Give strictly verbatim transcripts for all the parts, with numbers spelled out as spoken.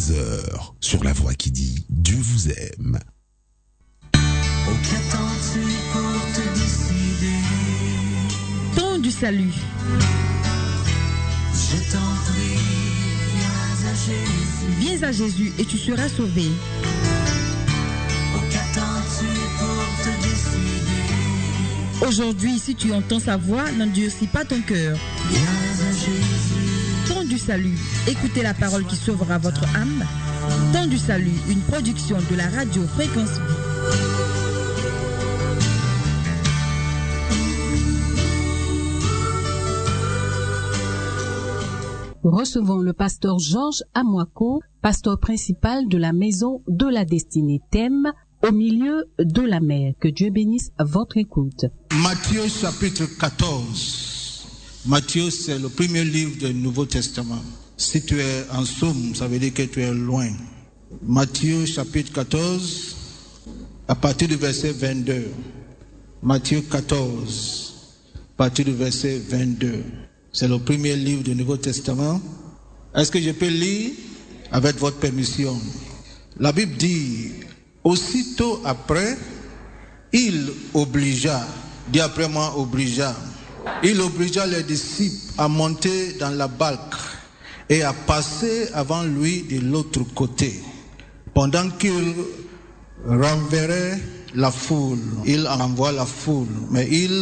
vingt-deux heures, sur la voix qui dit Dieu vous aime. Temps du salut. Je t'en prie, viens à Jésus. Viens à Jésus et tu seras sauvé. Oh, qu'attends-tu pour te décider? Aujourd'hui, si tu entends sa voix, n'endurcis pas ton cœur. Viens à Jésus. Temps du salut. Écoutez la parole qui sauvera votre âme. Temps du salut, une production de la radio Fréquence Vie. Recevons le pasteur Georges Amouako, pasteur principal de la Maison de la Destinée, thème au milieu de la mer. Que Dieu bénisse votre écoute. Matthieu chapitre quatorze. Matthieu, c'est le premier livre du Nouveau Testament. Si tu es en somme, ça veut dire que tu es loin. Matthieu chapitre quatorze, à partir du verset vingt-deux. Matthieu quatorze, à partir du verset vingt-deux. C'est le premier livre du Nouveau Testament. Est-ce que je peux lire avec votre permission? La Bible dit, aussitôt après, il obligea, dit après moi obligea, il obligea les disciples à monter dans la barque et à passer avant lui de l'autre côté, pendant qu'il renverrait la foule. Il envoie la foule, mais il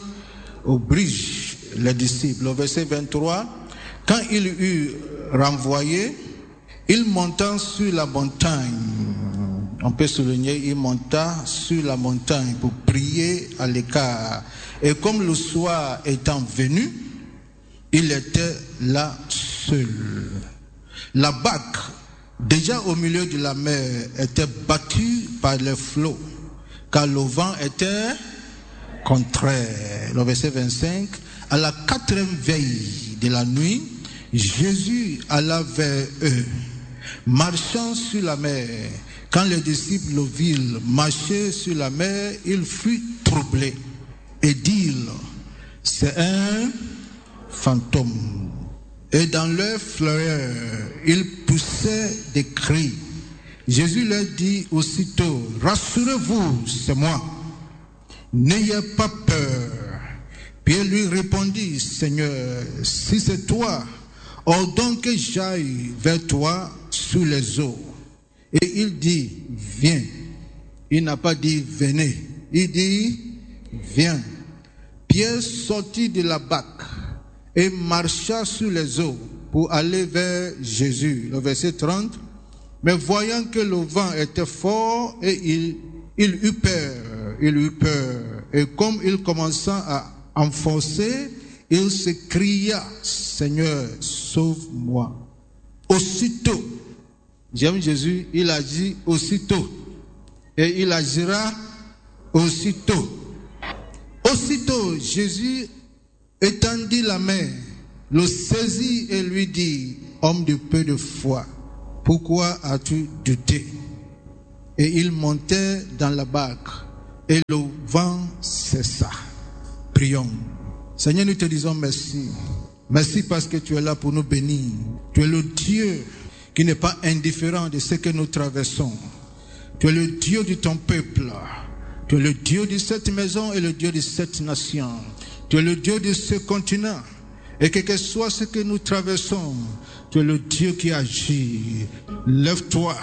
oblige les disciples. Au verset vingt-trois, quand il eut renvoyé, il monta sur la montagne. On peut souligner, il monta sur la montagne pour prier à l'écart. Et comme le soir étant venu, il était là seul. La barque, déjà au milieu de la mer, était battue par les flots, car le vent était contraire. Le verset vingt-cinq, à la quatrième veille de la nuit, Jésus alla vers eux, marchant sur la mer. Quand les disciples le virent marcher sur la mer, il fut troublé et dirent, c'est un fantôme. Et dans leur frayeur, ils poussaient des cris. Jésus leur dit aussitôt, rassurez-vous, c'est moi. N'ayez pas peur. Pierre lui répondit, Seigneur, si c'est toi, ordonne que j'aille vers toi sur les eaux. Et il dit, viens. Il n'a pas dit, venez. Il dit, viens. Pierre sortit de la barque et marcha sur les eaux pour aller vers Jésus. Le verset trente. Mais voyant que le vent était fort, et il, il eut peur, il eut peur. Et comme il commença à enfoncé, il s'écria, Seigneur, sauve-moi. Aussitôt, j'aime Jésus, il agit aussitôt. Et il agira aussitôt. Aussitôt, Jésus étendit la main, le saisit et lui dit, homme de peu de foi, pourquoi as-tu douté? Et il montait dans la barque, et le vent cessa. Prions. Seigneur, nous te disons merci. Merci parce que tu es là pour nous bénir. Tu es le Dieu qui n'est pas indifférent de ce que nous traversons. Tu es le Dieu de ton peuple. Tu es le Dieu de cette maison et le Dieu de cette nation. Tu es le Dieu de ce continent. Et quel que soit ce que nous traversons, tu es le Dieu qui agit. Lève-toi,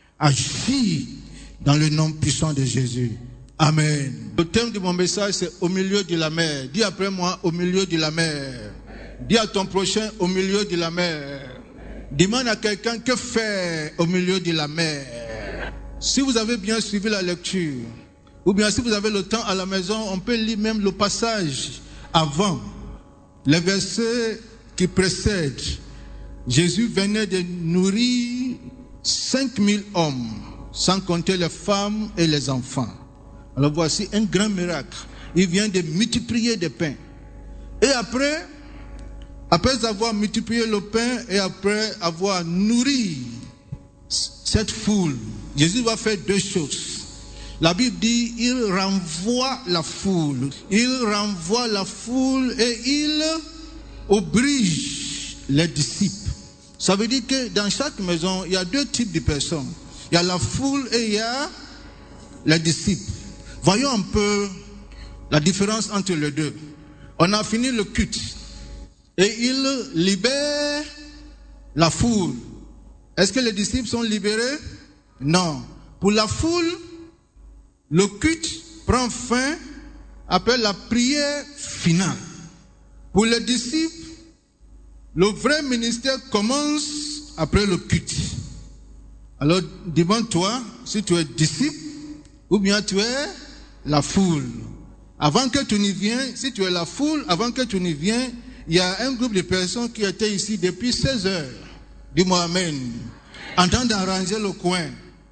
agis dans le nom puissant de Jésus. Amen. Le thème de mon message, c'est au milieu de la mer. Dis après moi, au milieu de la mer. Dis à ton prochain, au milieu de la mer. Demande à quelqu'un, que faire au milieu de la mer? Si vous avez bien suivi la lecture, ou bien si vous avez le temps à la maison, on peut lire même le passage avant. Les versets qui précèdent. Jésus venait de nourrir cinq mille hommes, sans compter les femmes et les enfants. Alors voici un grand miracle. Il vient de multiplier des pains. Et après, après avoir multiplié le pain et après avoir nourri cette foule, Jésus va faire deux choses. La Bible dit, il renvoie la foule. Il renvoie la foule et il oblige les disciples Ça veut dire que dans chaque maison, il y a deux types de personnes. Il y a la foule et il y a les disciples. Voyons un peu la différence entre les deux. On a fini le culte et il libère la foule. Est-ce que les disciples sont libérés? Non. Pour la foule, le culte prend fin après la prière finale. Pour les disciples, le vrai ministère commence après le culte. Alors, demande-toi si tu es disciple ou bien tu es la foule. Avant que tu n'y viennes, si tu es la foule, avant que tu n'y viennes, il y a un groupe de personnes qui étaient ici depuis seize heures. Dis-moi amen. En train d'arranger le coin.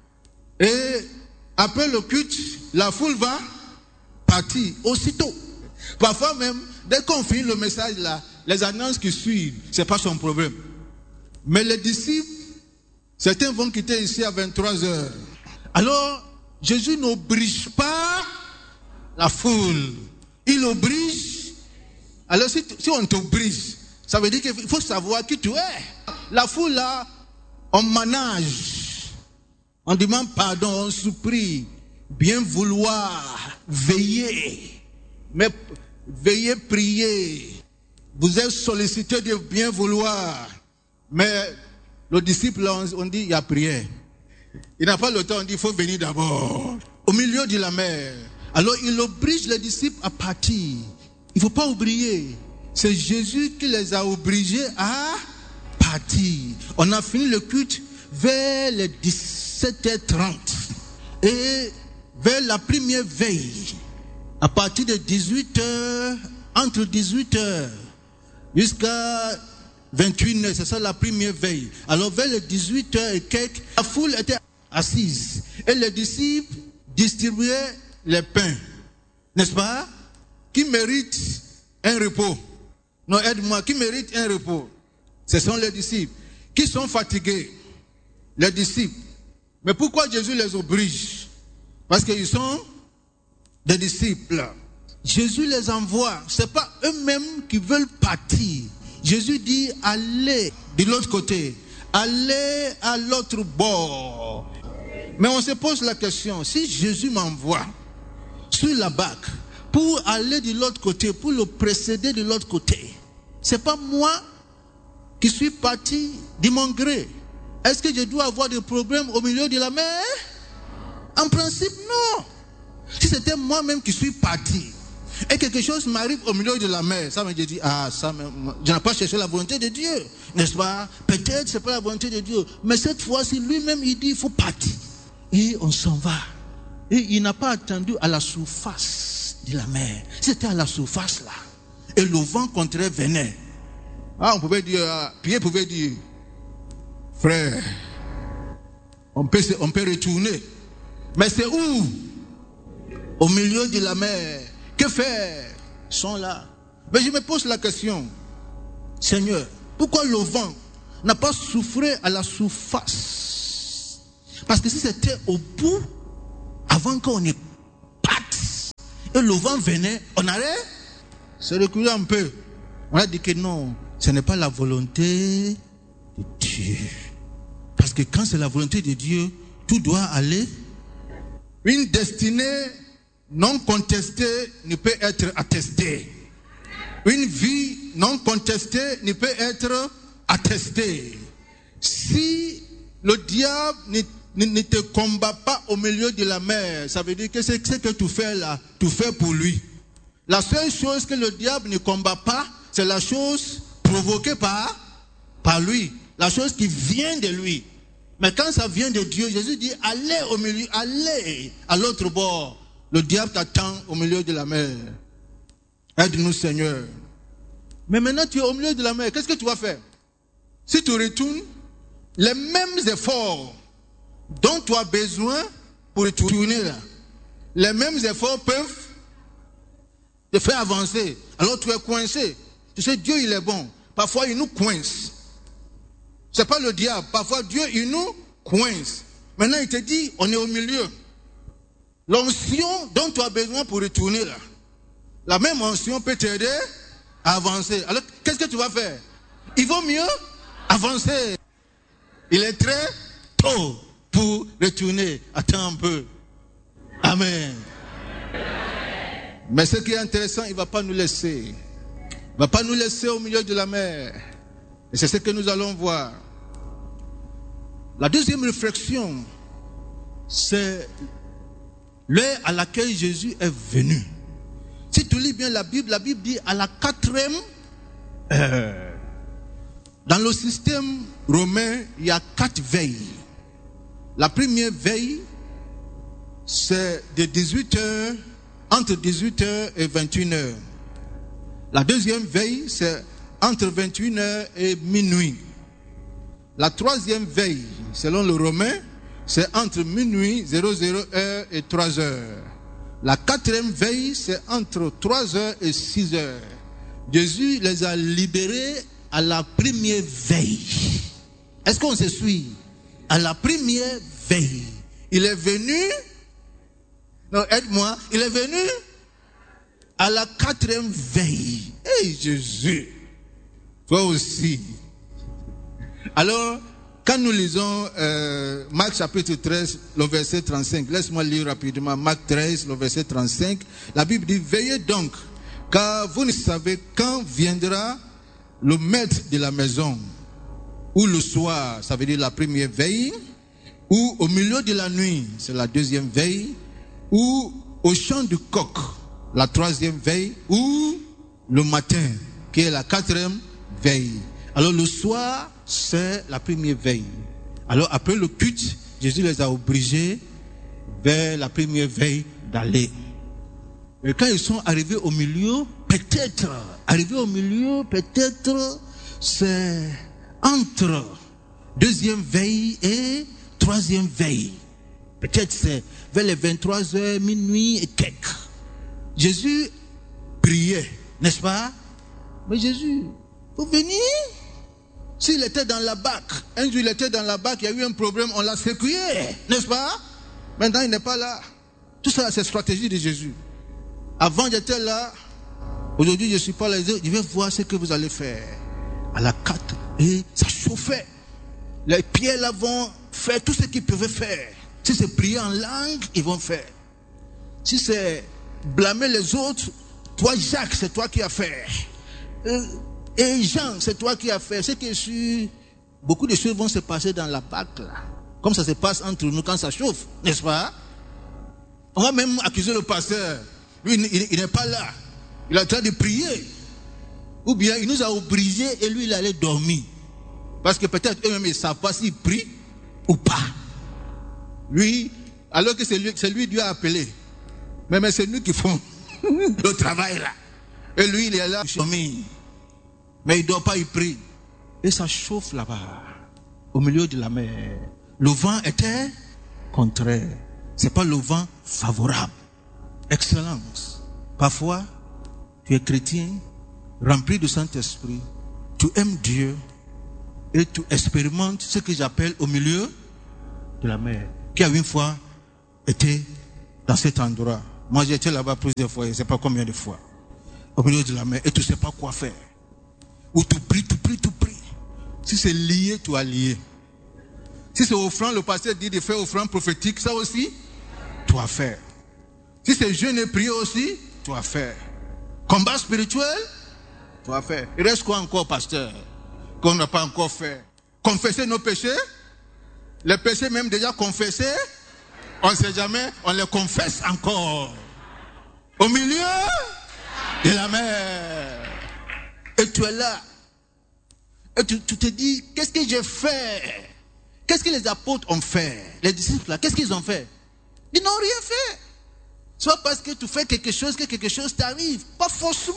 Et après le culte, la foule va partir aussitôt. Parfois même, dès qu'on finit le message là, les annonces qui suivent, c'est pas son problème. Mais les disciples, certains vont quitter ici à vingt-trois heures. Alors, Jésus n'oblige pas la foule. Il oblige. Alors, si, si on t'oblige, ça veut dire qu'il faut savoir qui tu es. La foule là, on manage. On demande pardon, on supplie. Bien vouloir, veiller. Mais veiller, prier. Vous êtes sollicité de bien vouloir. Mais le disciple, là, on, on dit, il y a prière. Il n'a pas le temps, on dit, il faut venir d'abord. Au milieu de la mer. Alors, il oblige les disciples à partir. Il ne faut pas oublier. C'est Jésus qui les a obligés à partir. On a fini le culte vers les dix-sept heures trente. Et vers la première veille, à partir de dix-huit heures, entre dix-huit heures jusqu'à vingt-huit heures, c'est ça la première veille. Alors vers les dix-huit heures et quelques, la foule était assise. Et les disciples distribuaient les pains. N'est-ce pas? Qui mérite un repos? Non, aide-moi, qui mérite un repos? Ce sont les disciples. Qui sont fatigués? Les disciples. Mais pourquoi Jésus les oblige? Parce qu'ils sont des disciples. Jésus les envoie. Ce n'est pas eux-mêmes qui veulent partir. Jésus dit, allez de l'autre côté. Allez à l'autre bord. Mais on se pose la question, si Jésus m'envoie sur la barque pour aller de l'autre côté, pour le précéder de l'autre côté, c'est pas moi qui suis parti de mon gré. Est-ce que je dois avoir des problèmes au milieu de la mer? En principe, non. Si c'était moi-même qui suis parti et quelque chose m'arrive au milieu de la mer, ça me dit, ah, ça, je n'ai pas cherché la volonté de Dieu, n'est-ce pas? Peut-être c'est pas la volonté de Dieu, mais cette fois-ci, lui-même, il dit, il faut partir. Et on s'en va. Et il n'a pas attendu à la surface de la mer. C'était à la surface là. Et le vent contraire venait. Ah, on pouvait dire, Pierre pouvait dire, frère, on peut, on peut retourner. Mais c'est où? Au milieu de la mer. Que faire? Ils sont là. Mais je me pose la question, Seigneur, pourquoi le vent n'a pas soufflé à la surface? Parce que si c'était au bout, avant qu'on ait parte, et le vent venait, on allait se reculer un peu. On a dit que non, ce n'est pas la volonté de Dieu. Parce que quand c'est la volonté de Dieu, tout doit aller. Une destinée non contestée ne peut être attestée. Une vie non contestée ne peut être attestée. Si le diable ne, ne, ne te combat pas au milieu de la mer, ça veut dire que c'est ce que tu fais là, tu fais pour lui. La seule chose que le diable ne combat pas, c'est la chose provoquée par, par lui. La chose qui vient de lui. Mais quand ça vient de Dieu, Jésus dit, allez au milieu, allez à l'autre bord. Le diable t'attend au milieu de la mer. Aide-nous, Seigneur. Mais maintenant, tu es au milieu de la mer. Qu'est-ce que tu vas faire? Si tu retournes, les mêmes efforts dont tu as besoin pour retourner là, les mêmes efforts peuvent te faire avancer. Alors tu es coincé. Tu sais, Dieu, il est bon. Parfois, il nous coince. C'est pas le diable. Parfois, Dieu, il nous coince. Maintenant, il te dit, on est au milieu. L'onction dont tu as besoin pour retourner là, la même onction peut t'aider à avancer. Alors, qu'est-ce que tu vas faire? Il vaut mieux Avancez. Il est très tôt pour retourner. Attends un peu. Amen. Mais ce qui est intéressant, il ne va pas nous laisser. Il ne va pas nous laisser au milieu de la mer. Et c'est ce que nous allons voir. La deuxième réflexion, c'est l'heure à laquelle Jésus est venu. Si tu lis bien la Bible, la Bible dit à la quatrième heure. Dans le système romain, il y a quatre veilles. La première veille, c'est de dix-huit heures, entre dix-huit heures et vingt et une heures. La deuxième veille, c'est entre vingt et une heures et minuit. La troisième veille, selon le romain, c'est entre minuit, zéro zéro heure et trois heures. La quatrième veille, c'est entre trois heures et six heures. Jésus les a libérés à la première veille. Est-ce qu'on se suit? À la première veille. Il est venu, non, aide-moi, il est venu à la quatrième veille. Hey Jésus, toi aussi. Alors, quand nous lisons euh, Marc chapitre treize, le verset trente-cinq, laisse-moi lire rapidement Marc treize, le verset trente-cinq, la Bible dit, veillez donc, car vous ne savez quand viendra le maître de la maison, ou le soir, ça veut dire la première veille, ou au milieu de la nuit, c'est la deuxième veille, ou au chant du coq, la troisième veille, ou le matin, qui est la quatrième veille. Alors le soir, c'est la première veille. Alors après le culte, Jésus les a obligés vers la première veille d'aller. Et quand ils sont arrivés au milieu, peut-être, arrivés au milieu, peut-être, c'est entre deuxième veille et troisième veille. Peut-être c'est vers les vingt-trois heures, minuit et quelques. Jésus priait, n'est-ce pas? Mais Jésus, vous venez? S'il était dans la barque, un jour il était dans la barque, il y a eu un problème, on l'a secoué, n'est-ce pas? Maintenant il n'est pas là. Tout ça, c'est la stratégie de Jésus. Avant j'étais là, aujourd'hui je ne suis pas là, je vais voir ce que vous allez faire. À la carte, et ça chauffait. Les pierres là vont faire tout ce qu'ils pouvaient faire. Si c'est prier en langue, ils vont faire. Si c'est blâmer les autres, toi Jacques, c'est toi qui as fait. Euh, Et Jean, c'est toi qui as fait. C'est que sur beaucoup de choses vont se passer dans la barque là. Comme ça se passe entre nous quand ça chauffe, n'est-ce pas? On va même accuser le pasteur. Lui, il, il, il n'est pas là. Il est en train de prier. Ou bien il nous a obligés et lui il allait dormir. Parce que peut-être eux-mêmes ils ne savent pas s'il prie ou pas. Lui, alors que c'est lui, c'est lui Dieu a appelé. Mais, mais c'est nous qui font le travail là. Et lui il est là, dormir. Mais il ne dort pas, il prie. Et ça chauffe là-bas, au milieu de la mer. Le vent était contraire. Ce n'est pas le vent favorable. Excellence. Parfois, tu es chrétien, rempli du Saint-Esprit. Tu aimes Dieu et tu expérimentes ce que j'appelle au milieu de la mer. Qui a une fois été dans cet endroit. Moi, j'ai été là-bas plusieurs fois, je ne sais pas combien de fois. Au milieu de la mer. Et tu ne sais pas quoi faire. Ou tu pries, tu pries, tu pries. Si c'est lié, tu as lié. Si c'est offrande, le pasteur dit de faire offrande prophétique, ça aussi, tu as fait. Si c'est jeûne et prier aussi, tu as fait. Combat spirituel, tu as fait. Il reste quoi encore, pasteur, qu'on n'a pas encore fait? Confesser nos péchés. Les péchés même déjà confessés, on ne sait jamais, on les confesse encore. Au milieu de la mer. Et tu es là. Et tu, tu te dis, qu'est-ce que j'ai fait? Qu'est-ce que les apôtres ont fait? Les disciples là, qu'est-ce qu'ils ont fait? Ils n'ont rien fait. Soit parce que tu fais quelque chose, que quelque chose t'arrive. Pas forcément.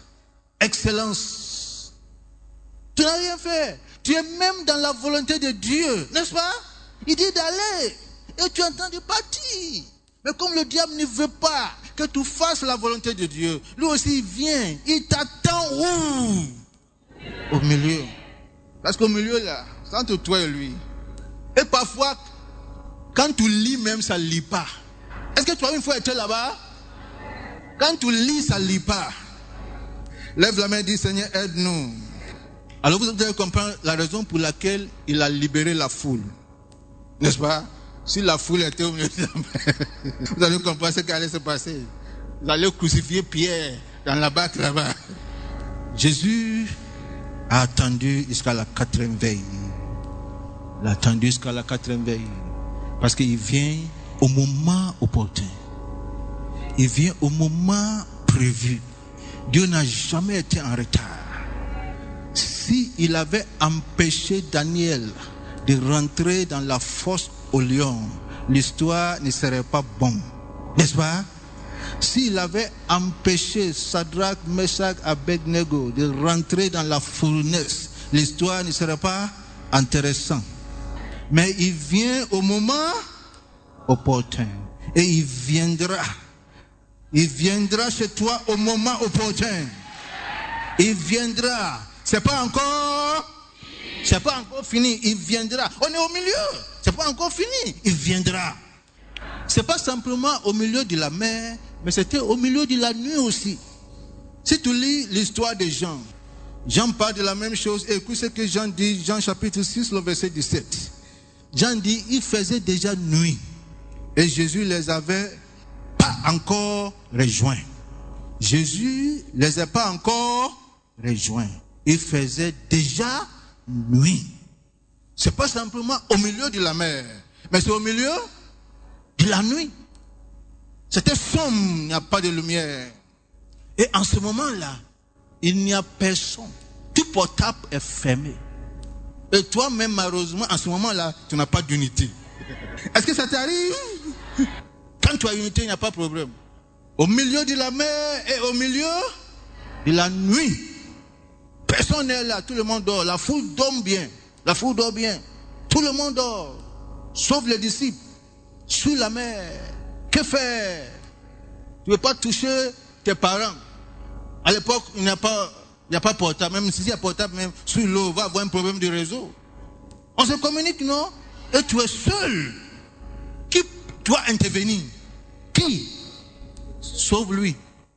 Excellence. Tu n'as rien fait. Tu es même dans la volonté de Dieu, n'est-ce pas? Il dit d'aller. Et tu es en train de partir. Mais comme le diable ne veut pas que tu fasses la volonté de Dieu, lui aussi il vient, il t'attend où? Au milieu. Parce qu'au milieu là, c'est entre toi et lui. Et parfois, quand tu lis même, ça ne lit pas. Est-ce que tu as une fois été là-bas? Quand tu lis, ça ne lit pas. Lève la main et dis, Seigneur, aide-nous. Alors vous allez comprendre la raison pour laquelle il a libéré la foule. N'est-ce pas? Si la foule était au milieu de la mer, vous allez comprendre ce qui allait se passer. Vous allez crucifier Pierre dans la barque là-bas. Jésus a attendu jusqu'à la quatrième veille. Il a attendu jusqu'à la quatrième veille. Parce qu'il vient au moment opportun. Il vient au moment prévu. Dieu n'a jamais été en retard. Si il avait empêché Daniel de rentrer dans la fosse au lion, l'histoire ne serait pas bonne. N'est-ce pas? S'il avait empêché Shadrach, Meshach, Abednego de rentrer dans la fournaise, l'histoire ne serait pas intéressante. Mais il vient au moment opportun. Et il viendra. Il viendra chez toi au moment opportun. Il viendra. C'est pas encore... C'est pas encore fini. Il viendra. On est au milieu. C'est pas encore fini. Il viendra. C'est pas simplement au milieu de la mer, mais c'était au milieu de la nuit aussi. Si tu lis l'histoire de Jean, Jean parle de la même chose. Écoute ce que Jean dit, Jean chapitre six, le verset dix-sept. Jean dit, il faisait déjà nuit. Et Jésus les avait pas encore rejoints. Jésus les a pas encore rejoints. Il faisait déjà nuit. C'est pas simplement au milieu de la mer, mais c'est au milieu de la nuit. C'était sombre, il n'y a pas de lumière. Et en ce moment-là, il n'y a personne. Tout portable est fermé. Et toi-même, malheureusement, en ce moment-là, tu n'as pas d'unité. Est-ce que ça t'arrive? Quand tu as unité, il n'y a pas de problème. Au milieu de la mer et au milieu de la nuit, personne n'est là, tout le monde dort. La foule dort bien. La foule dort bien. Tout le monde dort. Sauf les disciples. Sur la mer. Que faire? Tu ne veux pas toucher tes parents. À l'époque, il n'y a pas, il n'y a pas portable. Même si il y a portable, même sur l'eau, on va avoir un problème de réseau. On se communique, non? Et tu es seul. Qui doit intervenir? Qui? Sauf lui.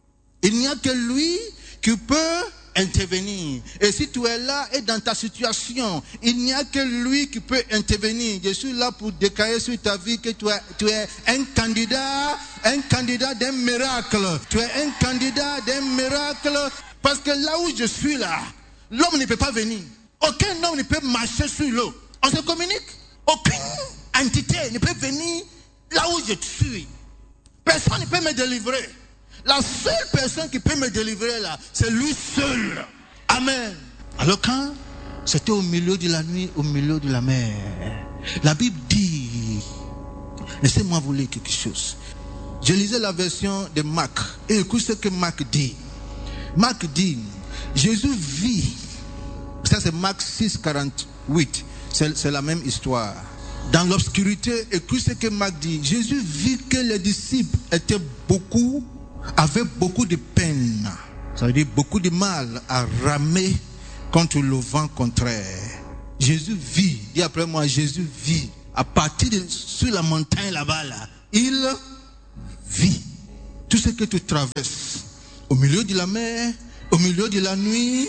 Il n'y a que lui qui peut intervenir. Et si tu es là et dans ta situation, il n'y a que lui qui peut intervenir. Je suis là pour déclarer sur ta vie que tu es, tu es un candidat, un candidat d'un miracle. Tu es un candidat d'un miracle. Parce que là où je suis là, l'homme ne peut pas venir. Aucun homme ne peut marcher sur l'eau. On se communique. Aucune entité ne peut venir là où je suis. Personne ne peut me délivrer. La seule personne qui peut me délivrer là, c'est lui seul. Amen. Alors quand c'était au milieu de la nuit, au milieu de la mer, la Bible dit, laissez-moi vous lire quelque chose. Je lisais la version de Marc et écoute ce que Marc dit. Marc dit, Jésus vit, ça c'est Marc six, quarante-huit, c'est, c'est la même histoire. Dans l'obscurité, écoute ce que Marc dit. Jésus vit que les disciples étaient beaucoup, avaient beaucoup de peine, ça veut dire beaucoup de mal à ramer contre le vent contraire. Jésus vit, dis après moi, Jésus vit. À partir de sur la montagne là-bas, là, il vit. Tout ce que tu traverses, au milieu de la mer, au milieu de la nuit,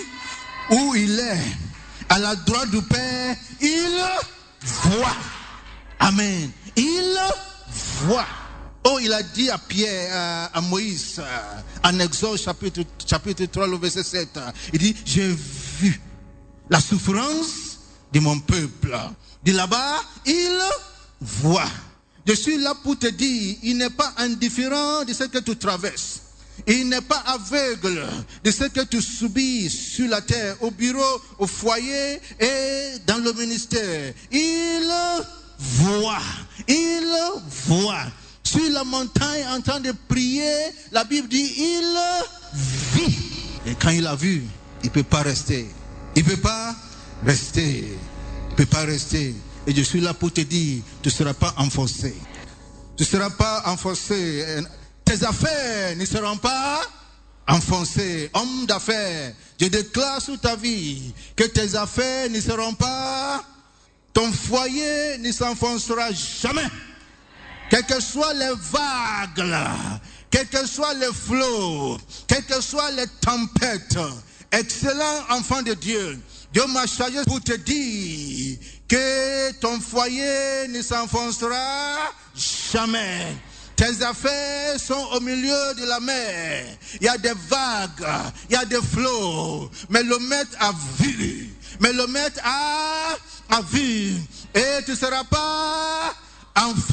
où il est, à la droite du Père, il voit. Amen. Il voit. Oh, il a dit à Pierre, à, à Moïse, en Exode chapitre, chapitre trois, le verset sept, il dit, j'ai vu la souffrance de mon peuple. De là-bas, il voit. Je suis là pour te dire, il n'est pas indifférent de ce que tu traverses. Il n'est pas aveugle de ce que tu subis sur la terre, au bureau, au foyer et dans le ministère. Il voit. Il voit. Sur la montagne, en train de prier, la Bible dit, il vit. Et quand il a vu, il ne peut pas rester. Il ne peut pas rester. Il ne peut pas rester. Et je suis là pour te dire, tu ne seras pas enfoncé. Tu ne seras pas enfoncé. Tes affaires ne seront pas enfoncées. Homme d'affaires, je déclare sur ta vie que tes affaires ne seront pas, ton foyer ne s'enfoncera jamais. Quelles que soient les vagues, quels que soient les flots, quelles que soient les tempêtes, excellent enfant de Dieu, Dieu m'a chargé pour te dire que ton foyer ne s'enfoncera jamais. Tes affaires sont au milieu de la mer. Il y a des vagues, il y a des flots. Mais le maître a vu. Mais le maître a, a vu. Et tu ne seras pas en